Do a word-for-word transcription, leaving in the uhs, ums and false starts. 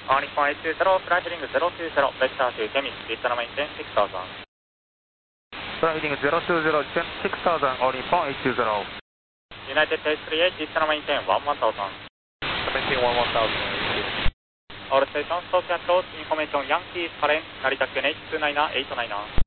On Nippon eight two zero, fly heading zero two zero, vector to Temis, Vista maintain six thousand. Fly heading zero two zero, six thousand, on Nippon eight two zero. United eight three eight, Vista maintain one one thousand. Maintain one one thousand. All stations, Tokyo approach, information Yankees, current, Narita Q N eight two nine eight nine.